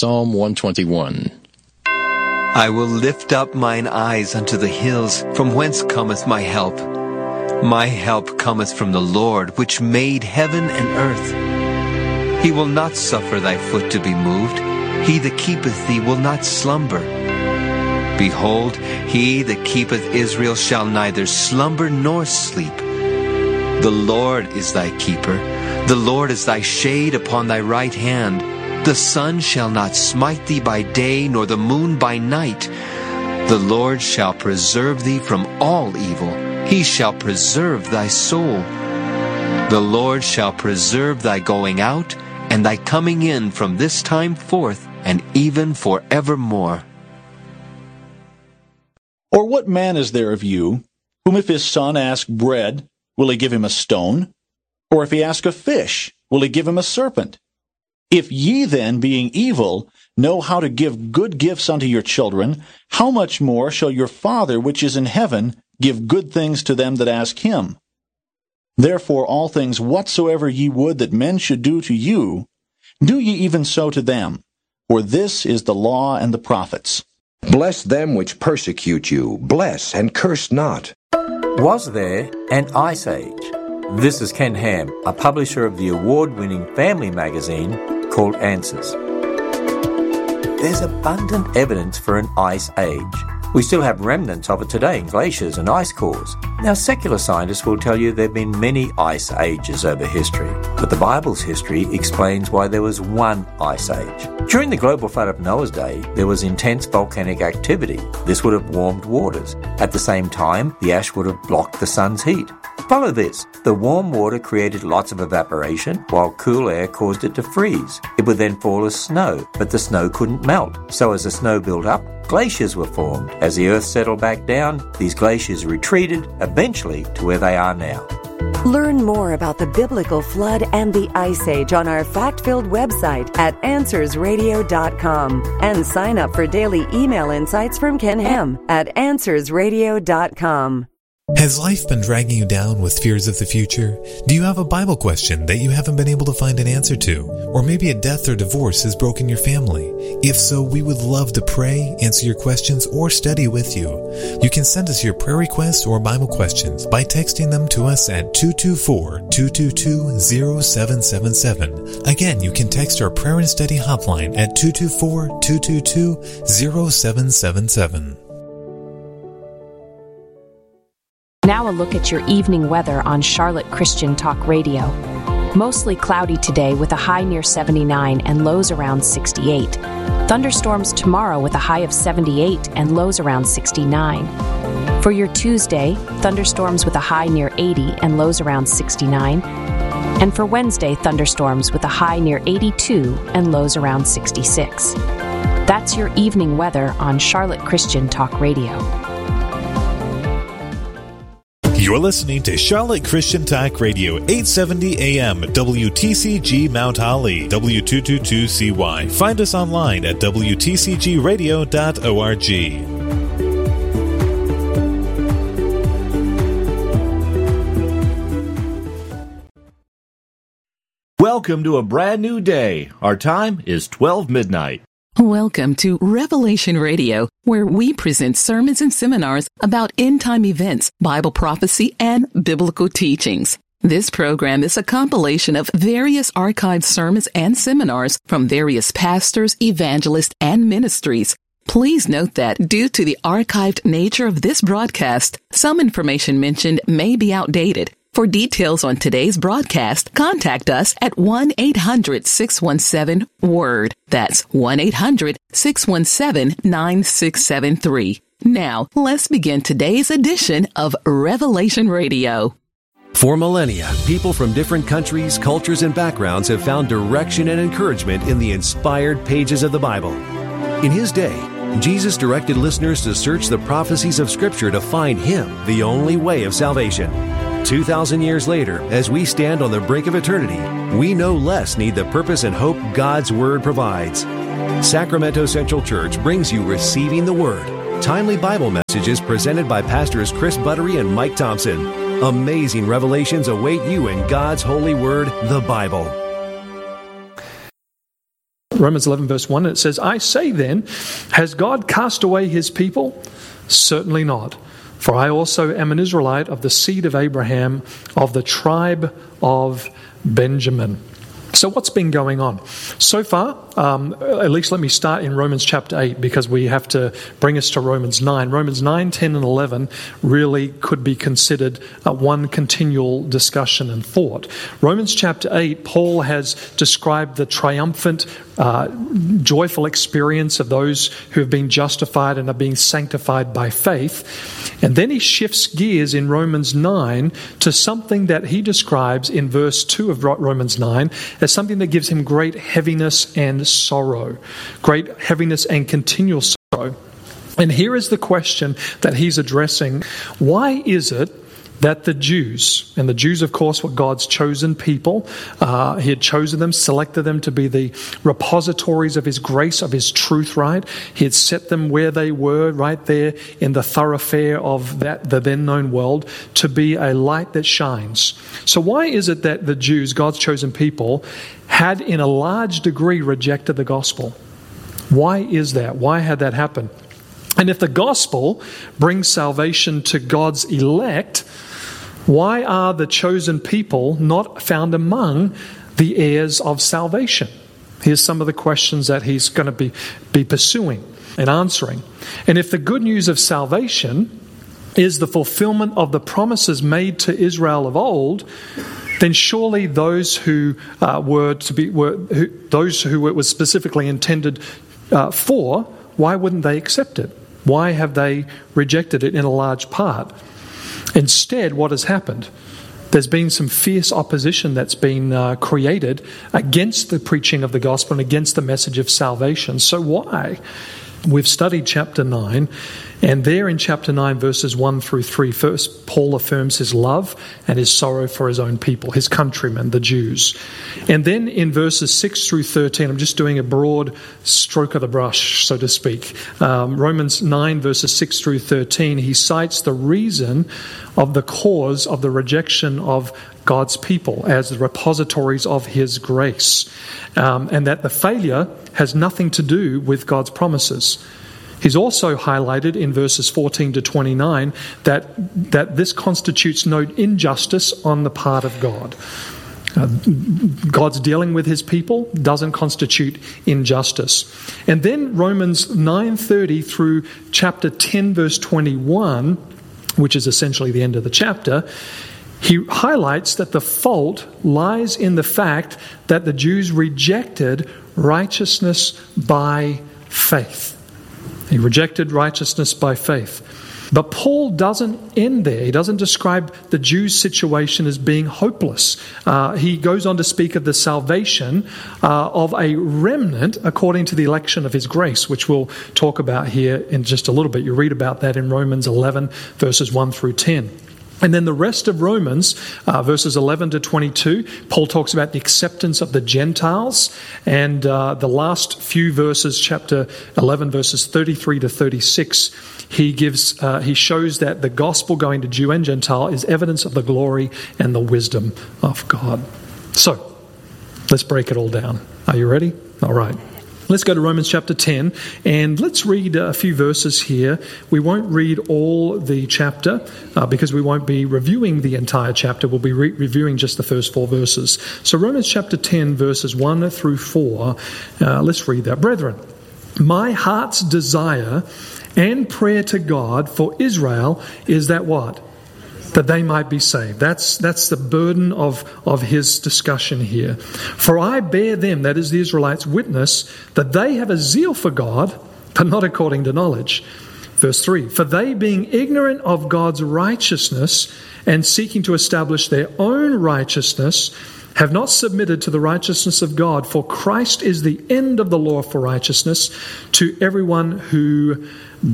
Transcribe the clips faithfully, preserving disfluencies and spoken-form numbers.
Psalm one twenty-one. I will lift up mine eyes unto the hills, from whence cometh my help. My help cometh from the Lord, which made heaven and earth. He will not suffer thy foot to be moved. He that keepeth thee will not slumber. Behold, he that keepeth Israel shall neither slumber nor sleep. The Lord is thy keeper. The Lord is thy shade upon thy right hand. The sun shall not smite thee by day, nor the moon by night. The Lord shall preserve thee from all evil. He shall preserve thy soul. The Lord shall preserve thy going out, and thy coming in from this time forth, and even forevermore. Or what man is there of you, whom if his son ask bread, will he give him a stone? Or if he ask a fish, will he give him a serpent? If ye then, being evil, know how to give good gifts unto your children, how much more shall your Father which is in heaven give good things to them that ask him? Therefore all things whatsoever ye would that men should do to you, do ye even so to them. For this is the law and the prophets. Bless them which persecute you, bless and curse not. Was there an ice age? This is Ken Ham, a publisher of the award-winning family magazine called Answers. There's abundant evidence for an ice age. We still have remnants of it today in glaciers and ice cores. Now, secular scientists will tell you there have been many ice ages over history, but the Bible's history explains why there was one ice age. During the global flood of Noah's day, there was intense volcanic activity. This would have warmed waters. At the same time, the ash would have blocked the sun's heat. Follow this. The warm water created lots of evaporation, while cool air caused it to freeze. It would then fall as snow, but the snow couldn't melt. So as the snow built up, glaciers were formed. As the earth settled back down, these glaciers retreated, eventually to where they are now. Learn more about the biblical flood and the Ice Age on our fact-filled website at answers radio dot com. And sign up for daily email insights from Ken Ham at answers radio dot com. Has life been dragging you down with fears of the future? Do you have a Bible question that you haven't been able to find an answer to? Or maybe a death or divorce has broken your family? If so, we would love to pray, answer your questions, or study with you. You can send us your prayer requests or Bible questions by texting them to us at two two four, two two two, zero seven seven seven. Again, you can text our prayer and study hotline at two two four, two two two, zero seven seven seven. Now a look at your evening weather on Charlotte Christian Talk Radio. Mostly cloudy today with a high near seventy-nine and lows around sixty-eight. Thunderstorms tomorrow with a high of seventy-eight and lows around sixty-nine. For your Tuesday, thunderstorms with a high near eighty and lows around sixty-nine. And for Wednesday, thunderstorms with a high near eighty-two and lows around sixty-six. That's your evening weather on Charlotte Christian Talk Radio. You're listening to Charlotte Christian Talk Radio, eight seventy A M, W T C G Mount Holly, W two twenty-two C Y. Find us online at w t c g radio dot org. Welcome to a brand new day. Our time is twelve midnight. Welcome to Revelation Radio, where we present sermons and seminars about end-time events, Bible prophecy, and biblical teachings. This program is a compilation of various archived sermons and seminars from various pastors, evangelists, and ministries. Please note that due to the archived nature of this broadcast, some information mentioned may be outdated. For details on today's broadcast, contact us at one eight hundred, six one seven, W O R D. That's one eight hundred, six one seven, nine six seven three. Now, let's begin today's edition of Revelation Radio. For millennia, people from different countries, cultures, and backgrounds have found direction and encouragement in the inspired pages of the Bible. In his day, Jesus directed listeners to search the prophecies of Scripture to find Him, the only way of salvation. Two thousand years later, as we stand on the brink of eternity, we no less need the purpose and hope God's Word provides. Sacramento Central Church brings you Receiving the Word, timely Bible messages presented by Pastors Chris Buttery and Mike Thompson. Amazing revelations await you in God's holy Word, the Bible. Romans eleven verse one, it says, I say then, has God cast away his people? Certainly not. For I also am an Israelite of the seed of Abraham, of the tribe of Benjamin. So what's been going on? So far, um, at least let me start in Romans chapter eight, because we have to bring us to Romans nine. Romans nine, ten, and eleven really could be considered uh, one continual discussion and thought. Romans chapter eight, Paul has described the triumphant, uh, joyful experience of those who have been justified and are being sanctified by faith. And then he shifts gears in Romans nine to something that he describes in verse two of Romans nine as something that gives him great heaviness and sorrow, great heaviness and continual sorrow. And here is the question that he's addressing. Why is it that the Jews, and the Jews, of course, were God's chosen people. Uh, he had chosen them, selected them to be the repositories of his grace, of his truth, right? He had set them where they were, right there in the thoroughfare of that the then known world, to be a light that shines. So why is it that the Jews, God's chosen people, had in a large degree rejected the gospel? Why is that? Why had that happen? And if the gospel brings salvation to God's elect, why are the chosen people not found among the heirs of salvation? Here's some of the questions that he's going to be, be pursuing and answering. And if the good news of salvation is the fulfillment of the promises made to Israel of old, then surely those who uh, were to be were who, those who it was specifically intended uh, for, why wouldn't they accept it? Why have they rejected it in a large part? Instead, what has happened? There's been some fierce opposition that's been uh, created against the preaching of the gospel and against the message of salvation. So why? We've studied chapter nine, and there in chapter nine, verses one through three, first Paul affirms his love and his sorrow for his own people, his countrymen, the Jews. And then in verses six through thirteen, I'm just doing a broad stroke of the brush, so to speak. Um, Romans nine, verses six through thirteen, he cites the reason of the cause of the rejection of God's people as the repositories of his grace, um, and that the failure has nothing to do with God's promises. He's also highlighted in verses fourteen to twenty-nine that, that this constitutes no injustice on the part of God. Uh, God's dealing with his people doesn't constitute injustice. And then Romans nine thirty through chapter ten, verse twenty-one, which is essentially the end of the chapter, he highlights that the fault lies in the fact that the Jews rejected righteousness by faith. He rejected righteousness by faith. But Paul doesn't end there. He doesn't describe the Jews' situation as being hopeless. Uh, he goes on to speak of the salvation uh, of a remnant according to the election of his grace, which we'll talk about here in just a little bit. You read about that in Romans eleven, verses one through ten. And then the rest of Romans, uh, verses eleven to twenty-two, Paul talks about the acceptance of the Gentiles. And uh, the last few verses, chapter eleven, verses thirty-three to thirty-six, he gives, uh, he shows that the gospel going to Jew and Gentile is evidence of the glory and the wisdom of God. So, let's break it all down. Are you ready? All right. Let's go to Romans chapter ten, and let's read a few verses here. We won't read all the chapter uh, because we won't be reviewing the entire chapter. We'll be re- reviewing just the first four verses. So Romans chapter ten, verses one through four, uh, let's read that. Brethren, my heart's desire and prayer to God for Israel is that what? That they might be saved. That's that's the burden of, of his discussion here. For I bear them, that is the Israelites, witness that they have a zeal for God, but not according to knowledge. Verse three, for they being ignorant of God's righteousness and seeking to establish their own righteousness, have not submitted to the righteousness of God, for Christ is the end of the law for righteousness to everyone who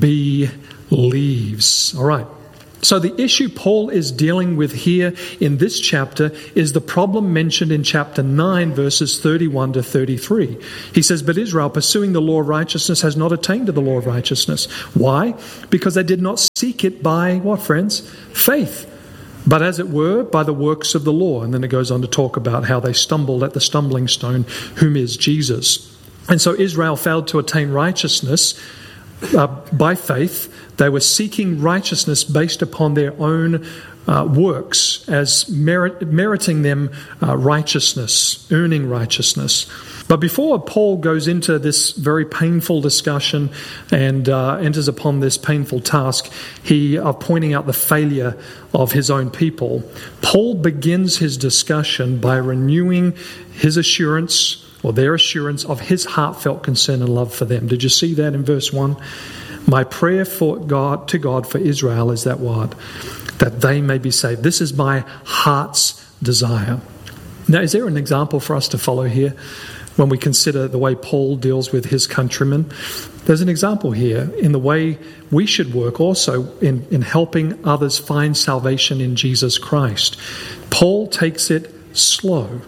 believes. All right. So the issue Paul is dealing with here in this chapter is the problem mentioned in chapter nine, verses thirty-one to thirty-three. He says, but Israel, pursuing the law of righteousness, has not attained to the law of righteousness. Why? Because they did not seek it by, what, friends? Faith. But as it were, by the works of the law. And then it goes on to talk about how they stumbled at the stumbling stone, whom is Jesus. And so Israel failed to attain righteousness uh, by faith. They were seeking righteousness based upon their own uh, works, as merit, meriting them uh, righteousness, earning righteousness. But before Paul goes into this very painful discussion and uh, enters upon this painful task, he of pointing out the failure of his own people, Paul begins his discussion by renewing his assurance, or their assurance, of his heartfelt concern and love for them. Did you see that in verse one? My prayer for God to God for Israel is that what? That they may be saved. This is my heart's desire. Now, is there an example for us to follow here when we consider the way Paul deals with his countrymen? There's an example here in the way we should work also in, in helping others find salvation in Jesus Christ. Paul takes it slow,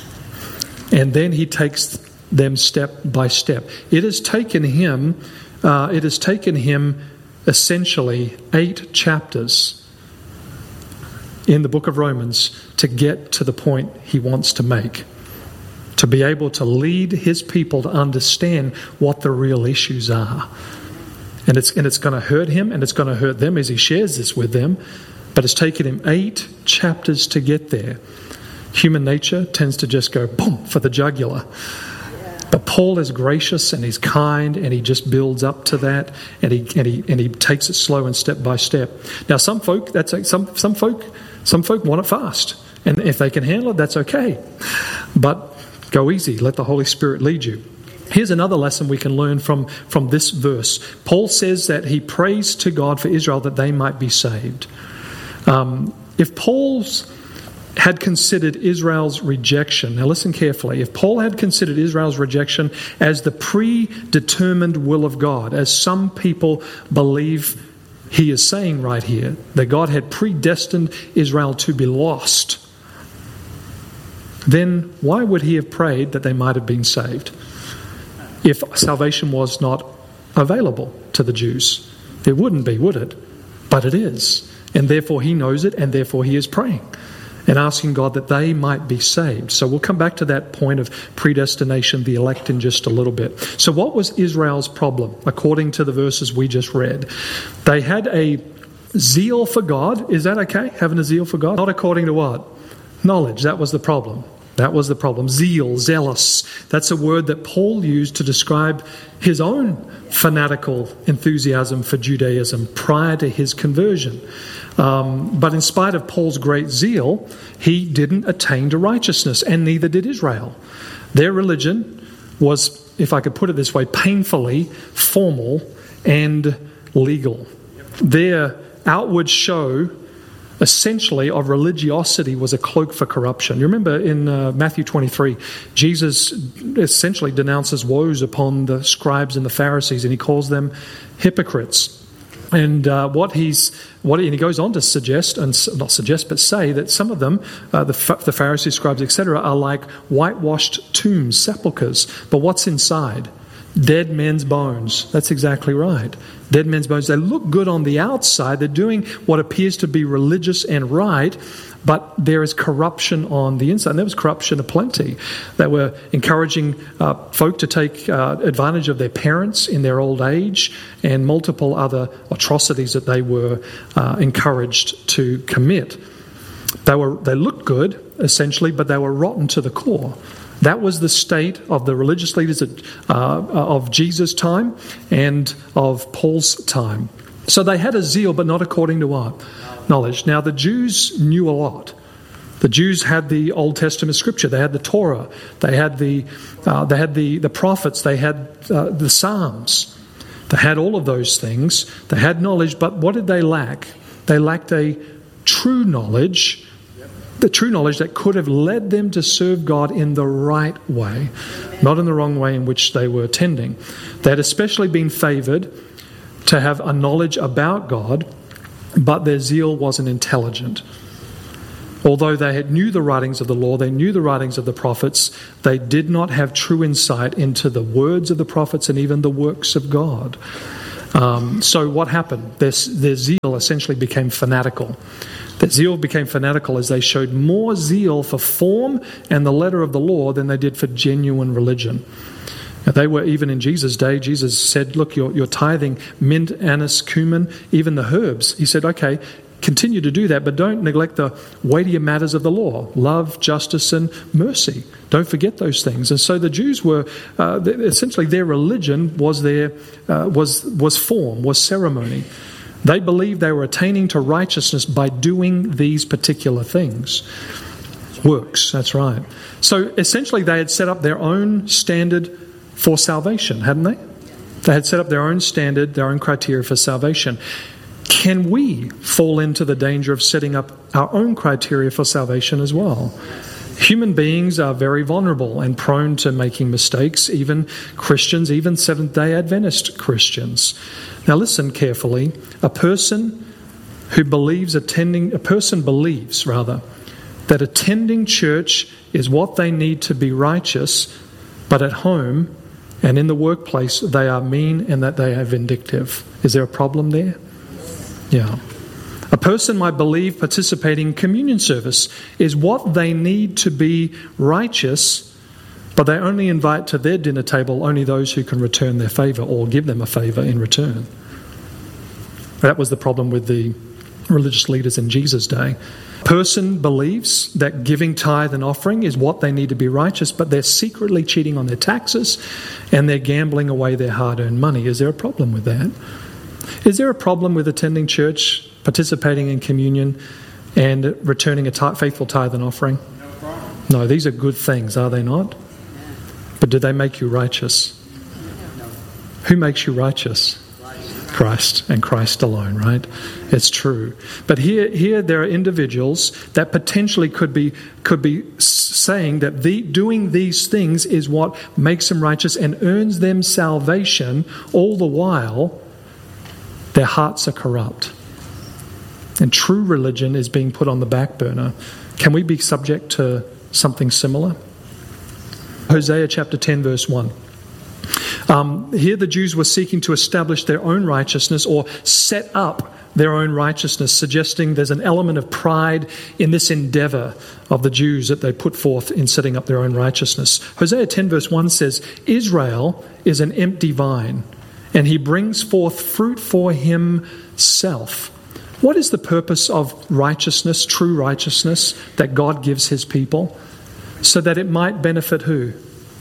and then he takes them step by step. It has taken him, uh, it has taken him essentially eight chapters in the book of Romans to get to the point he wants to make, to be able to lead his people to understand what the real issues are. And it's and it's going to hurt him, and it's going to hurt them as he shares this with them, but it's taken him eight chapters to get there. Human nature tends to just go boom for the jugular. But Paul is gracious and he's kind, and he just builds up to that, and he and he and he takes it slow and step by step. Now, some folk that's a, some some folk some folk want it fast, and if they can handle it, that's okay. But go easy. Let the Holy Spirit lead you. Here's another lesson we can learn from from this verse. Paul says that he prays to God for Israel that they might be saved. Um, if Paul's had considered Israel's rejection, now listen carefully, if Paul had considered Israel's rejection as the predetermined will of God, as some people believe he is saying right here, that God had predestined Israel to be lost, then why would he have prayed that they might have been saved if salvation was not available to the Jews? It wouldn't be, would it? But it is. And therefore he knows it, and therefore he is praying and asking God that they might be saved. So we'll come back to that point of predestination, the elect, in just a little bit. So what was Israel's problem, according to the verses we just read? They had a zeal for God. Is that okay, having a zeal for God? Not according to what? Knowledge. That was the problem. That was the problem. Zeal, zealous. That's a word that Paul used to describe his own fanatical enthusiasm for Judaism prior to his conversion. Um, but in spite of Paul's great zeal, he didn't attain to righteousness, and neither did Israel. Their religion was, if I could put it this way, painfully formal and legal. Their outward show essentially of religiosity was a cloak for corruption. You remember in uh, Matthew twenty-three, Jesus essentially denounces woes upon the scribes and the Pharisees, and he calls them hypocrites. And uh, what he's what and he goes on to suggest, and not suggest, but say that some of them, uh, the the Pharisees, scribes, et cetera, are like whitewashed tombs, sepulchres. But what's inside? Dead men's bones. That's exactly right. Dead men's bones. They look good on the outside. They're doing what appears to be religious and right, but there is corruption on the inside. And there was corruption aplenty. They were encouraging uh, folk to take uh, advantage of their parents in their old age, and multiple other atrocities that they were uh, encouraged to commit. They were they looked good, essentially, but they were rotten to the core. That was the state of the religious leaders at, uh, of Jesus' time and of Paul's time. So they had a zeal, but not according to what? Knowledge. Now, the Jews knew a lot. The Jews had the Old Testament scripture. They had the Torah. They had the uh, they had the, the prophets. They had uh, the Psalms. They had all of those things. They had knowledge, but what did they lack? They lacked a true knowledge, the true knowledge that could have led them to serve God in the right way, not in the wrong way in which they were tending. They had especially been favored to have a knowledge about God, but their zeal wasn't intelligent. Although they had knew the writings of the law, they knew the writings of the prophets, they did not have true insight into the words of the prophets and even the works of God. Um, so what happened? Their, their zeal essentially became fanatical. Their zeal became fanatical as they showed more zeal for form and the letter of the law than they did for genuine religion. They were, even in Jesus' day, Jesus said, look, you're, you're tithing mint, anise, cumin, even the herbs. He said, okay, continue to do that, but don't neglect the weightier matters of the law, love, justice, and mercy. Don't forget those things. And so the Jews were, uh, essentially their religion was their, uh, was, was form, was ceremony. They believed they were attaining to righteousness by doing these particular things. Works, that's right. So essentially they had set up their own standard for salvation, hadn't they? They had set up their own standard, their own criteria for salvation. Can we fall into the danger of setting up our own criteria for salvation as well? Human beings are very vulnerable and prone to making mistakes, even Christians, even Seventh-day Adventist Christians. Now listen carefully. A person who believes attending, a person believes rather, that attending church is what they need to be righteous, but at home and in the workplace they are mean and that they are vindictive. Is there a problem there? Yeah. A person might believe participating in communion service is what they need to be righteous, but they only invite to their dinner table only those who can return their favour or give them a favour in return. That was the problem with the religious leaders in Jesus' day. A person believes that giving tithe and offering is what they need to be righteous, but they're secretly cheating on their taxes and they're gambling away their hard-earned money. Is there a problem with that? Is there a problem with attending church, participating in communion, and returning a t- faithful tithe and offering? No problem. No, these are good things, are they not? But do they make you righteous? No. Who makes you righteous? Christ, and Christ alone, right? It's true. But here, here there are individuals that potentially could be could be saying that the, doing these things is what makes them righteous and earns them salvation, all the while their hearts are corrupt. And true religion is being put on the back burner. Can we be subject to something similar? Hosea chapter ten, verse one. Um, here the Jews were seeking to establish their own righteousness or set up their own righteousness, suggesting there's an element of pride in this endeavour of the Jews that they put forth in setting up their own righteousness. Hosea ten verse one says, Israel is an empty vine, and he brings forth fruit for himself. What is the purpose of righteousness, true righteousness, that God gives his people? So that it might benefit who?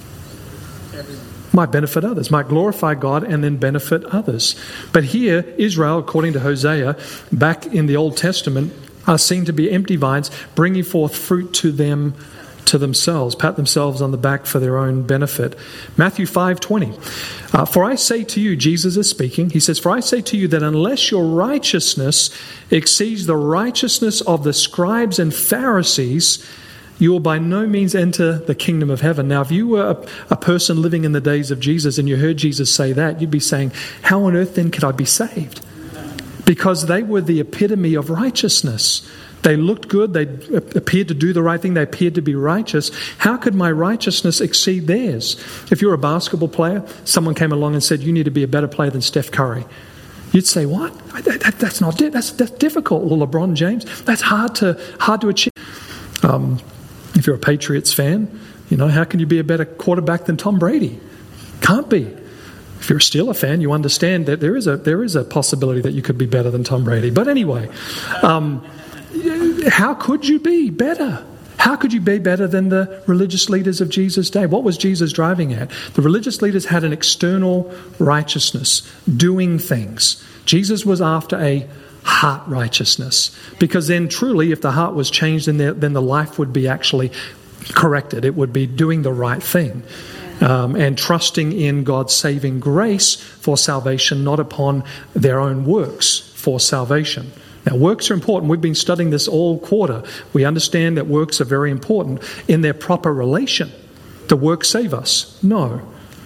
Might benefit others, might glorify God and then benefit others. But here, Israel, according to Hosea, back in the Old Testament, are seen to be empty vines, bringing forth fruit to them, to themselves, pat themselves on the back for their own benefit. Matthew five twenty. Uh, for I say to you, Jesus is speaking, he says, for I say to you that unless your righteousness exceeds the righteousness of the scribes and Pharisees, you will by no means enter the kingdom of heaven. Now, if you were a, a person living in the days of Jesus and you heard Jesus say that, you'd be saying, how on earth then could I be saved? Because they were the epitome of righteousness. They looked good. They appeared to do the right thing. They appeared to be righteous. How could my righteousness exceed theirs? If you're a basketball player, someone came along and said, you need to be a better player than Steph Curry. You'd say, what? That, that, that's not that's, that's difficult. Well, LeBron James, that's hard to hard to achieve. Um, If you're a Patriots fan, you know, how can you be a better quarterback than Tom Brady? Can't be. If you're a Steeler fan, you understand that there is a there is a possibility that you could be better than Tom Brady. But anyway, um, how could you be better? How could you be better than the religious leaders of Jesus' day? What was Jesus driving at? The religious leaders had an external righteousness, doing things. Jesus was after a heart righteousness, because then truly if the heart was changed, then the, then the life would be actually corrected. It would be doing the right thing um, and trusting in God's saving grace for salvation, not upon their own works for salvation. Now, works are important. We've been studying this all quarter. We understand that works are very important in their proper relation. Do works save us? No.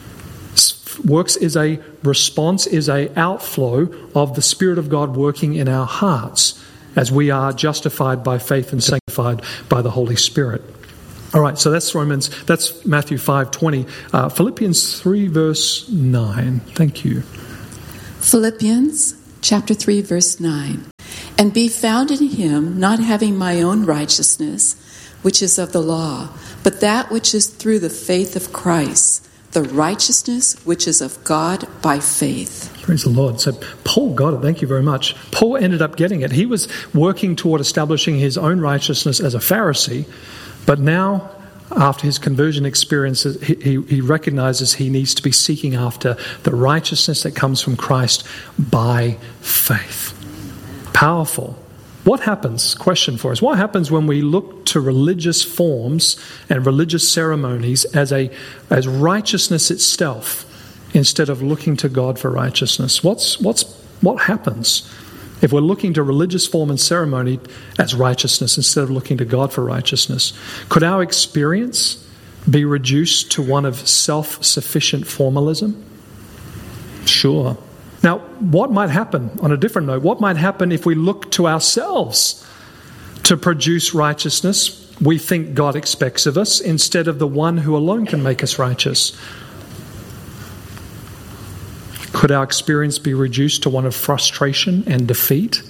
Works is a response, is a outflow of the Spirit of God working in our hearts as we are justified by faith and sanctified by the Holy Spirit. All right, so that's Romans, that's Matthew five twenty. Uh, Philippians three verse nine. Thank you. Philippians chapter three verse nine. And be found in him, not having my own righteousness, which is of the law, but that which is through the faith of Christ, the righteousness which is of God by faith. Praise the Lord. So Paul got it. Thank you very much. Paul ended up getting it. He was working toward establishing his own righteousness as a Pharisee, but now, after his conversion experiences, he, he, he recognizes he needs to be seeking after the righteousness that comes from Christ by faith. Powerful. What happens, question for us, what happens when we look to religious forms and religious ceremonies as a as righteousness itself instead of looking to God for righteousness? What's what's what happens if we're looking to religious form and ceremony as righteousness instead of looking to God for righteousness? Could our experience be reduced to one of self-sufficient formalism? Sure. Now, what might happen, on a different note, what might happen if we look to ourselves to produce righteousness we think God expects of us instead of the one who alone can make us righteous? Could our experience be reduced to one of frustration and defeat?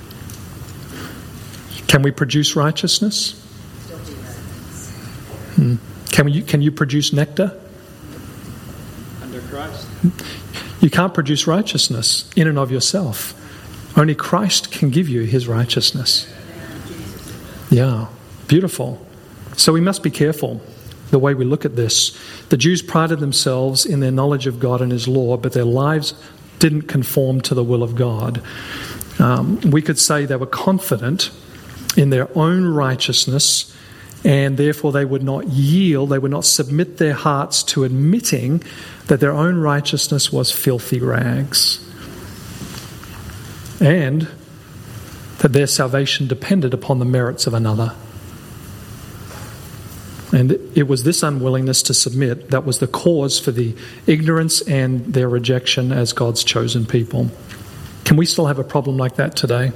Can we produce righteousness? Hmm. Can you, can you produce nectar? Under Christ. You can't produce righteousness in and of yourself. Only Christ can give you his righteousness. Yeah, beautiful. So we must be careful the way we look at this. The Jews prided themselves in their knowledge of God and his law, but their lives didn't conform to the will of God. Um, we could say they were confident in their own righteousness, and therefore they would not yield, they would not submit their hearts to admitting that their own righteousness was filthy rags, and that their salvation depended upon the merits of another. And it was this unwillingness to submit that was the cause for the ignorance and their rejection as God's chosen people. Can we still have a problem like that today?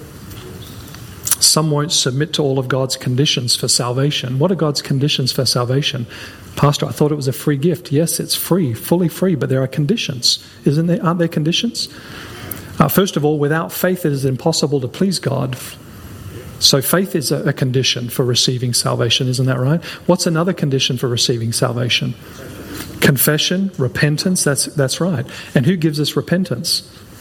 Some won't submit to all of God's conditions for salvation. What are God's conditions for salvation? Pastor, I thought it was a free gift. Yes, it's free, fully free, but there are conditions. Isn't there? Aren't there conditions? Uh, first of all, without faith it is impossible to please God. So faith is a, a condition for receiving salvation, isn't that right? What's another condition for receiving salvation? Confession, repentance, that's that's right. And who gives us repentance?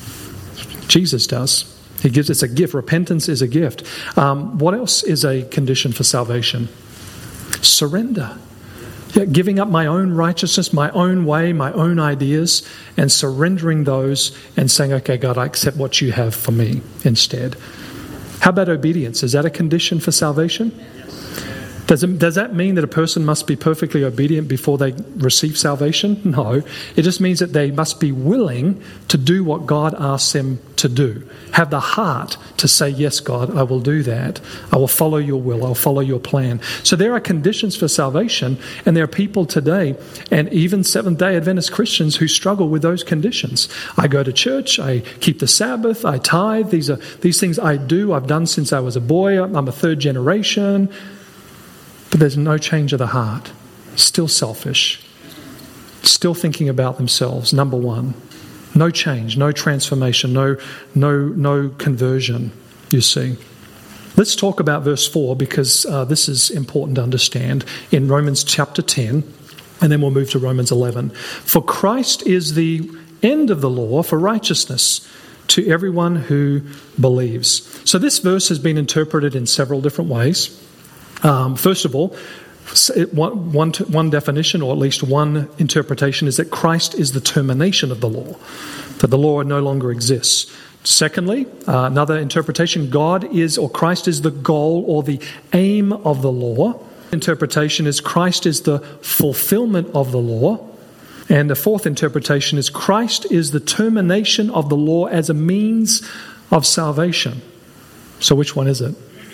Jesus does. He gives us a gift. Repentance is a gift. Um, what else is a condition for salvation? Surrender. Yeah, giving up my own righteousness, my own way, my own ideas, and surrendering those and saying, okay, God, I accept what you have for me instead. How about obedience? Is that a condition for salvation? Does it, does that mean that a person must be perfectly obedient before they receive salvation? No. It just means that they must be willing to do what God asks them to do. Have the heart to say, yes, God, I will do that. I will follow your will. I'll follow your plan. So there are conditions for salvation, and there are people today, and even Seventh-day Adventist Christians who struggle with those conditions. I go to church. I keep the Sabbath. I tithe. These are these things I do. I've done since I was a boy. I'm a third generation. But there's no change of the heart. Still selfish. Still thinking about themselves, number one. No change, no transformation, no, no, no conversion, you see. Let's talk about verse four because uh, this is important to understand in Romans chapter ten, and then we'll move to Romans eleven. For Christ is the end of the law for righteousness to everyone who believes. So this verse has been interpreted in several different ways. Um, first of all, one, one, one definition, or at least one interpretation, is that Christ is the termination of the law, that the law no longer exists. Secondly, uh, another interpretation, God is, or Christ is the goal or the aim of the law. Interpretation is Christ is the fulfillment of the law. And the fourth interpretation is Christ is the termination of the law as a means of salvation. So which one is it?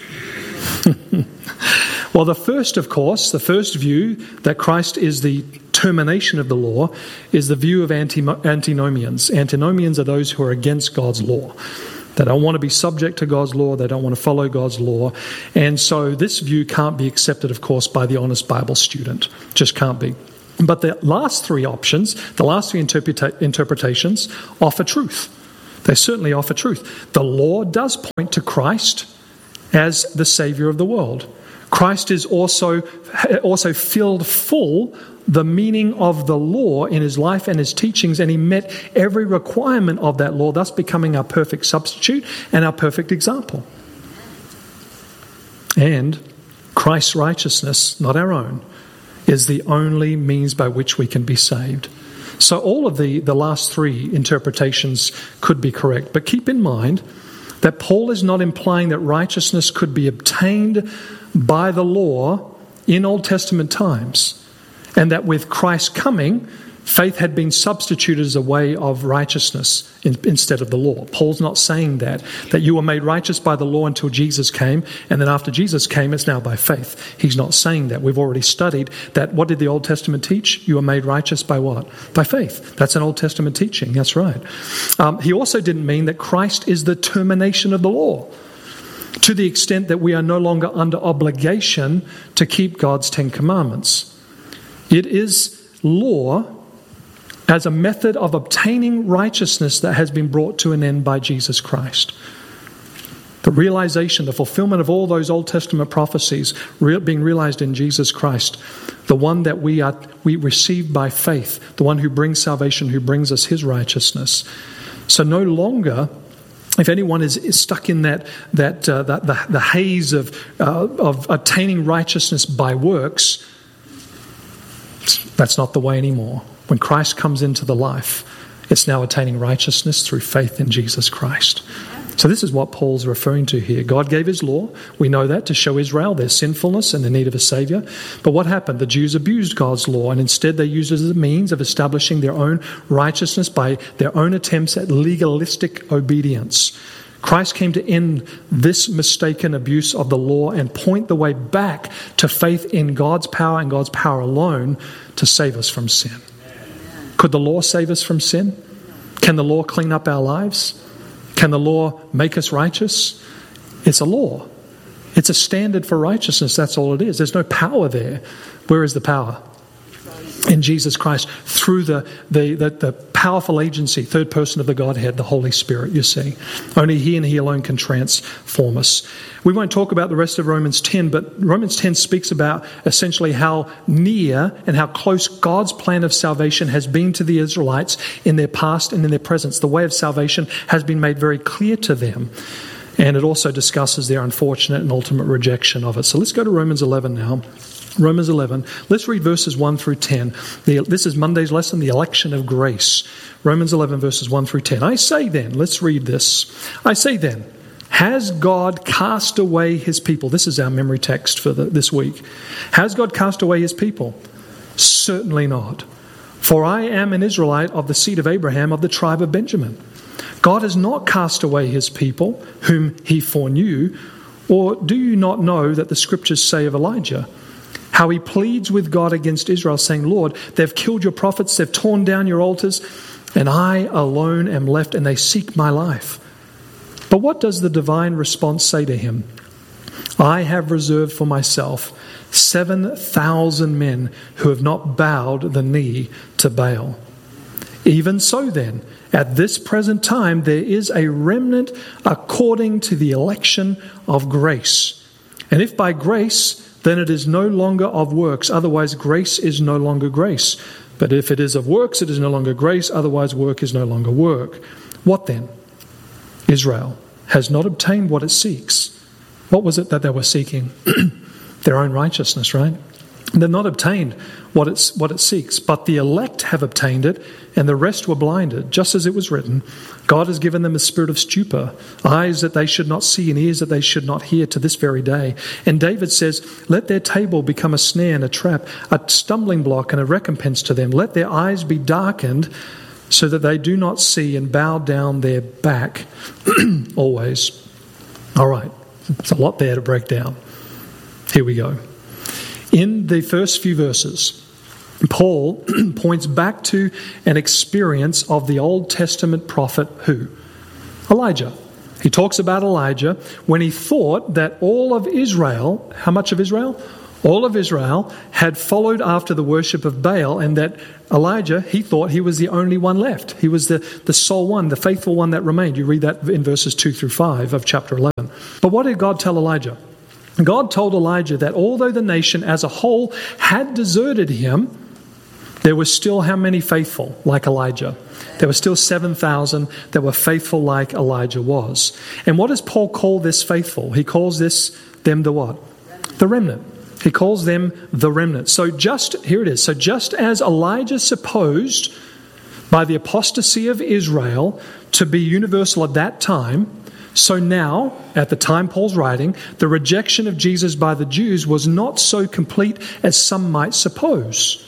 Well, the first, of course, the first view that Christ is the termination of the law is the view of anti- antinomians. Antinomians are those who are against God's law. They don't want to be subject to God's law. They don't want to follow God's law. And so this view can't be accepted, of course, by the honest Bible student. Just can't be. But the last three options, the last three interpreta- interpretations offer truth. They certainly offer truth. The law does point to Christ as the Savior of the world. Christ is also also filled full the meaning of the law in his life and his teachings, and he met every requirement of that law, thus becoming our perfect substitute and our perfect example. And Christ's righteousness, not our own, is the only means by which we can be saved. So all of the, the last three interpretations could be correct. But keep in mind that Paul is not implying that righteousness could be obtained by the law in Old Testament times, and that with Christ's coming, faith had been substituted as a way of righteousness in, instead of the law. Paul's not saying that, that you were made righteous by the law until Jesus came, and then after Jesus came, it's now by faith. He's not saying that. We've already studied that. What did the Old Testament teach? You were made righteous by what? By faith. That's an Old Testament teaching. That's right. Um, he also didn't mean that Christ is the termination of the law, to the extent that we are no longer under obligation to keep God's Ten Commandments. It is law as a method of obtaining righteousness that has been brought to an end by Jesus Christ. The realization, the fulfillment of all those Old Testament prophecies being realized in Jesus Christ, the one that we are we receive by faith, the one who brings salvation, who brings us his righteousness. So no longer, if anyone is, is stuck in that that, uh, that the, the haze of uh, of attaining righteousness by works, that's not the way anymore. When Christ comes into the life, it's now attaining righteousness through faith in Jesus Christ. So this is what Paul's referring to here. God gave his law, we know that, to show Israel their sinfulness and the need of a Savior. But what happened? The Jews abused God's law, and instead they used it as a means of establishing their own righteousness by their own attempts at legalistic obedience. Christ came to end this mistaken abuse of the law and point the way back to faith in God's power and God's power alone to save us from sin. Could the law save us from sin? Can the law clean up our lives? Can the law make us righteous? It's a law. It's a standard for righteousness. That's all it is. There's no power there. Where is the power? In Jesus Christ, through the, the, the, the powerful agency, third person of the Godhead, the Holy Spirit, you see. Only he and he alone can transform us. We won't talk about the rest of Romans ten, but Romans ten speaks about essentially how near and how close God's plan of salvation has been to the Israelites in their past and in their presence. The way of salvation has been made very clear to them. And it also discusses their unfortunate and ultimate rejection of it. So let's go to Romans eleven now. Romans eleven. Let's read verses one through ten. The, this is Monday's lesson, the election of grace. Romans eleven, verses one through ten. I say then, let's read this. I say then, has God cast away his people? This is our memory text for the, this week. Has God cast away his people? Certainly not. For I am an Israelite of the seed of Abraham, of the tribe of Benjamin. God has not cast away his people, whom he foreknew. Or do you not know that the scriptures say of Elijah, how he pleads with God against Israel, saying, Lord, they've killed your prophets, they've torn down your altars, and I alone am left, and they seek my life. But what does the divine response say to him? I have reserved for myself seven thousand men who have not bowed the knee to Baal. Even so then, at this present time, there is a remnant according to the election of grace. And if by grace, then it is no longer of works. Otherwise, grace is no longer grace. But if it is of works, it is no longer grace. Otherwise, work is no longer work. What then? Israel has not obtained what it seeks. What was it that they were seeking? Their own righteousness, right? They've not obtained what it's what it seeks, but the elect have obtained it, and the rest were blinded. Just as it was written, God has given them a spirit of stupor, eyes that they should not see and ears that they should not hear to this very day. And David says, let their table become a snare and a trap, a stumbling block and a recompense to them. Let their eyes be darkened so that they do not see, and bow down their back always. All right, it's a lot there to break down. Here we go. In the first few verses, Paul points back to an experience of the Old Testament prophet who? Elijah. He talks about Elijah when he thought that all of Israel, how much of Israel? All of Israel had followed after the worship of Baal, and that Elijah, he thought he was the only one left. He was the, the sole one, the faithful one that remained. You read that in verses two through five of chapter eleven. But what did God tell Elijah? God told Elijah that although the nation as a whole had deserted him, there were still how many faithful like Elijah? There were still seven thousand that were faithful like Elijah was. And what does Paul call this faithful? He calls this them the what? The remnant. He calls them the remnant. So just, here it is. So just as Elijah supposed by the apostasy of Israel to be universal at that time, so now, at the time Paul's writing, the rejection of Jesus by the Jews was not so complete as some might suppose.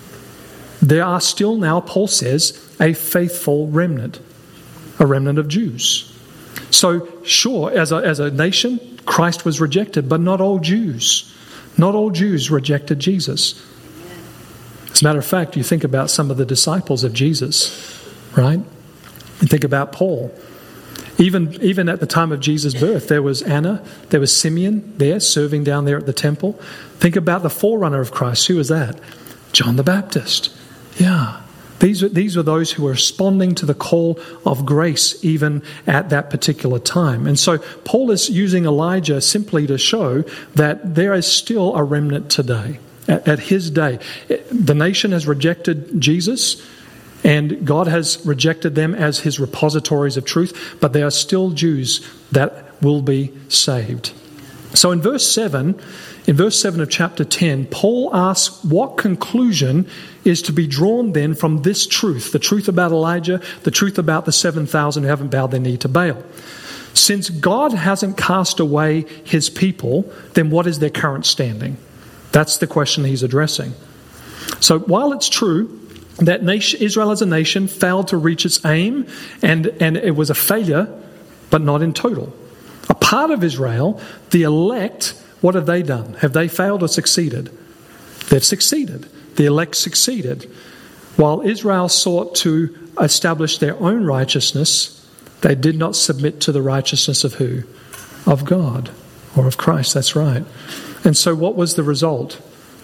There are still now, Paul says, a faithful remnant, a remnant of Jews. So, sure, as a, as a nation, Christ was rejected, but not all Jews. Not all Jews rejected Jesus. As a matter of fact, you think about some of the disciples of Jesus, right? You think about Paul. Even, even at the time of Jesus' birth, there was Anna, there was Simeon there, serving down there at the temple. Think about the forerunner of Christ. Who was that? John the Baptist. Yeah. These were, these were those who were responding to the call of grace even at that particular time. And so Paul is using Elijah simply to show that there is still a remnant today. At, at his day, the nation has rejected Jesus, and God has rejected them as his repositories of truth, but there are still Jews that will be saved. So in verse seven, in verse seven of chapter ten, Paul asks what conclusion is to be drawn then from this truth, the truth about Elijah, the truth about the seven thousand who haven't bowed their knee to Baal. Since God hasn't cast away his people, then what is their current standing? That's the question he's addressing. So while it's true that nation, Israel as a nation failed to reach its aim, and, and it was a failure, but not in total. A part of Israel, the elect, what have they done? Have they failed or succeeded? They've succeeded. The elect succeeded. While Israel sought to establish their own righteousness, they did not submit to the righteousness of who? Of God, or of Christ, that's right. And so what was the result?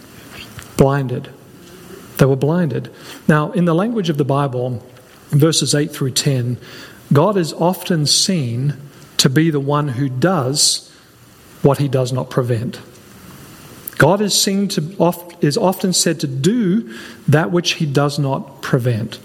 Blinded. They were blinded. Now, in the language of the Bible, in verses eight through ten, God is often seen to be the one who does what he does not prevent. God is seen to is often said to do that which he does not prevent.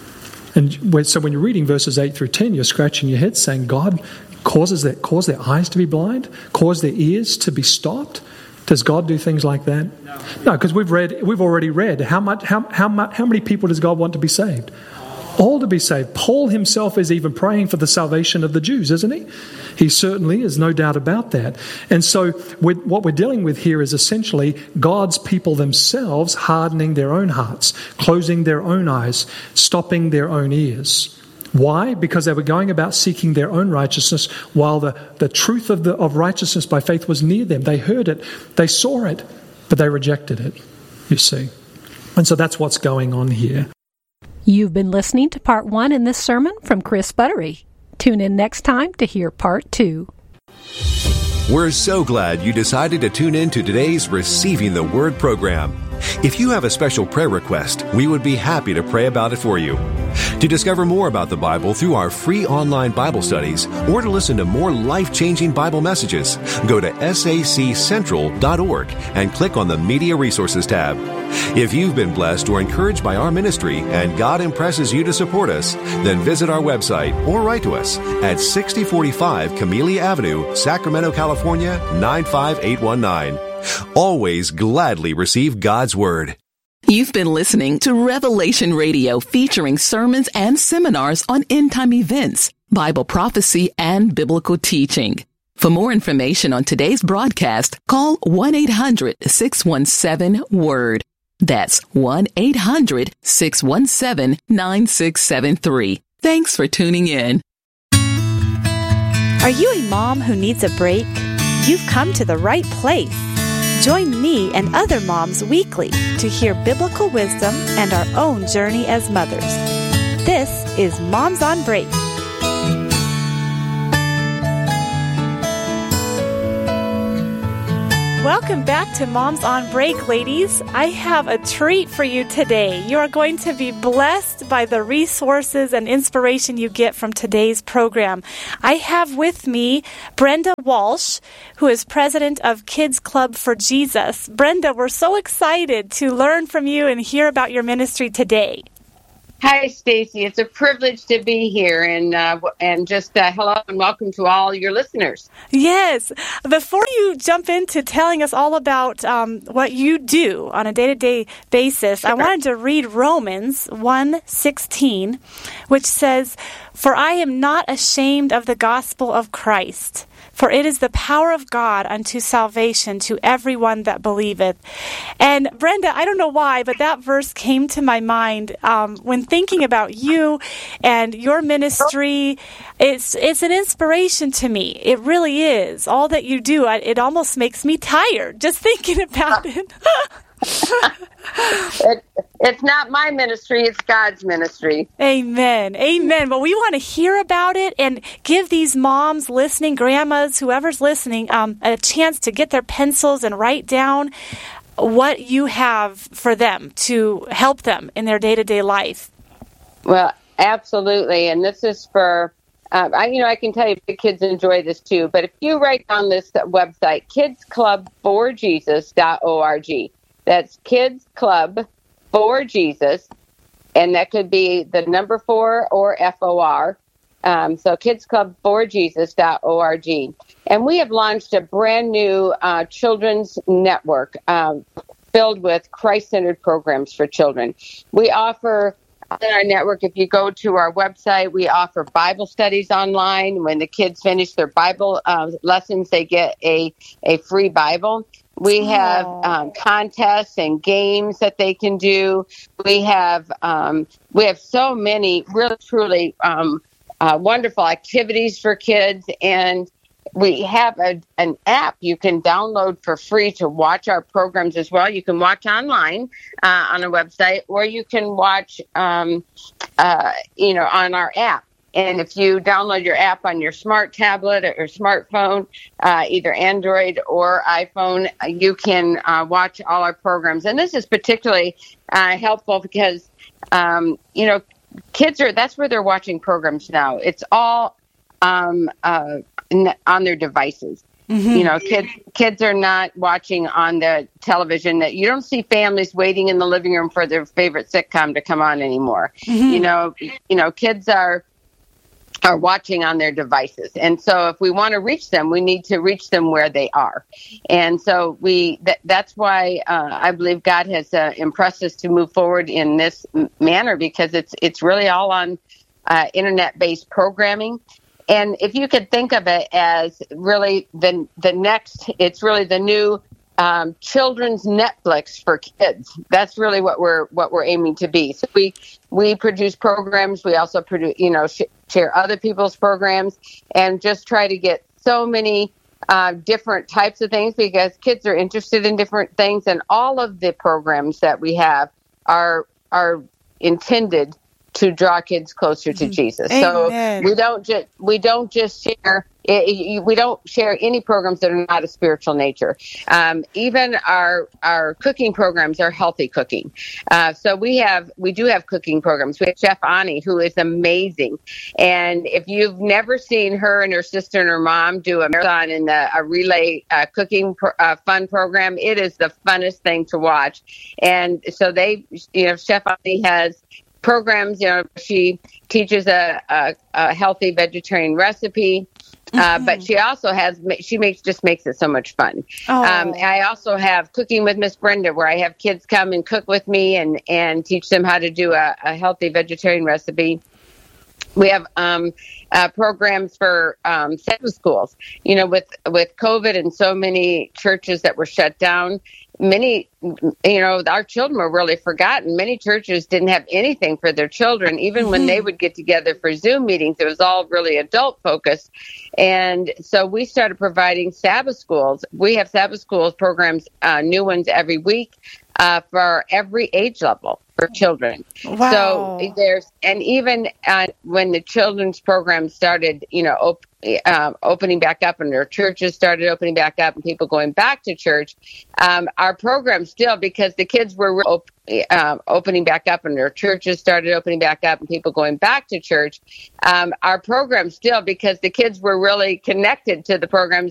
And so when you're reading verses eight through ten, you're scratching your head saying, God causes their, cause their eyes to be blind, cause their ears to be stopped. Does God do things like that? No, because no, we've read, we've already read how much, how how much, how many people does God want to be saved? All to be saved. Paul himself is even praying for the salvation of the Jews, isn't he? He certainly is, no doubt about that. And so we're, what we're dealing with here is essentially God's people themselves hardening their own hearts, closing their own eyes, stopping their own ears. Why? Because they were going about seeking their own righteousness while the, the truth of, the, of righteousness by faith was near them. They heard it, they saw it, but they rejected it, you see. And so that's what's going on here. You've been listening to part one in this sermon from Chris Buttery. Tune in next time to hear part two. We're so glad you decided to tune in to today's Receiving the Word program. If you have a special prayer request, we would be happy to pray about it for you. To discover more about the Bible through our free online Bible studies, or to listen to more life-changing Bible messages, go to S A C central dot org and click on the Media Resources tab. If you've been blessed or encouraged by our ministry and God impresses you to support us, then visit our website or write to us at sixty forty-five Camellia Avenue, Sacramento, California, nine five eight one nine. Always gladly receive God's Word. You've been listening to Revelation Radio, featuring sermons and seminars on end-time events, Bible prophecy, and biblical teaching. For more information on today's broadcast, call one eight hundred six one seven WORD. That's one eight hundred six one seven nine six seven three. Thanks for tuning in. Are you a mom who needs a break? You've come to the right place. Join me and other moms weekly to hear biblical wisdom and our own journey as mothers. This is Moms on Break. Welcome back to Moms on Break, ladies. I have a treat for you today. You are going to be blessed by the resources and inspiration you get from today's program. I have with me Brenda Walsh, who is president of Kids Club for Jesus. Brenda, we're so excited to learn from you and hear about your ministry today. Hi, Stacy. It's a privilege to be here, and uh, and just uh, hello and welcome to all your listeners. Yes. Before you jump into telling us all about um, what you do on a day-to-day basis, sure. I wanted to read Romans one sixteen, which says, "For I am not ashamed of the gospel of Christ, for it is the power of God unto salvation to everyone that believeth." And Brenda, I don't know why, but that verse came to my mind um, when thinking about you and your ministry. It's it's an inspiration to me. It really is. All that you do, I, it almost makes me tired just thinking about it. it. It's not my ministry, it's God's ministry. Amen. Amen. But we want to hear about it and give these moms listening, grandmas, whoever's listening, um, a chance to get their pencils and write down what you have for them to help them in their day-to-day life. Well, absolutely. And this is for, uh, I, you know, I can tell you the kids enjoy this too. But if you write down this website, kids club for jesus dot org. That's Kids Club for Jesus, and that could be the number four or F O R. Um, so kids club for jesus dot org. And we have launched a brand new uh, children's network um, filled with Christ-centered programs for children. We offer on our network, if you go to our website, we offer Bible studies online. When the kids finish their Bible uh, lessons, they get a, a free Bible. We have um, contests and games that they can do. We have um, we have so many really, truly um, uh, wonderful activities for kids. And we have a, an app you can download for free to watch our programs as well. You can watch online uh, on a website, or you can watch, um, uh, you know, on our app. And if you download your app on your smart tablet or smartphone, uh, either Android or iPhone, you can uh, watch all our programs. And this is particularly uh, helpful because, um, you know, kids are, that's where they're watching programs now. It's all um, uh, on their devices. Mm-hmm. You know, kids kids are not watching on the television. That you don't see families waiting in the living room for their favorite sitcom to come on anymore. Mm-hmm. You know, you know, kids are are watching on their devices. And so if we want to reach them, we need to reach them where they are. And so we th- that's why uh, I believe God has uh, impressed us to move forward in this m- manner, because it's it's really all on uh, internet-based programming. And if you could think of it as really the the next, it's really the new Um, children's Netflix for kids. That's really what we're what we're aiming to be. So we we produce programs. We also produce, you know, sh- share other people's programs, and just try to get so many uh, different types of things, because kids are interested in different things, and all of the programs that we have are are intended to draw kids closer to Jesus. Amen. So we don't just we don't just share. We don't share any programs that are not a spiritual nature. Um, even our our cooking programs are healthy cooking. Uh, so we have we do have cooking programs. We have Chef Ani, who is amazing. And if you've never seen her and her sister and her mom do a marathon in the a relay uh, cooking pro, uh, fun program, it is the funnest thing to watch. And so they, you know, Chef Ani has programs. You know, she teaches a, a, a healthy vegetarian recipe. Uh, but she also has, she makes, just makes it so much fun. Oh. Um, I also have Cooking with Miss Brenda, where I have kids come and cook with me and, and teach them how to do a, a healthy vegetarian recipe. We have um, uh, programs for um, Sabbath schools. You know, with, with COVID and so many churches that were shut down, many, you know, our children were really forgotten. Many churches didn't have anything for their children. Even mm-hmm. when they would get together for Zoom meetings, it was all really adult focused. And so we started providing Sabbath schools. We have Sabbath schools programs, uh, new ones every week. uh, for every age level for children. Wow. So there's, and even uh, when the children's program started, you know, op- uh, opening back up and their churches started opening back up and people going back to church, um, our program still, because the kids were op- uh, opening back up and their churches started opening back up and people going back to church, um, our program still, because the kids were really connected to the programs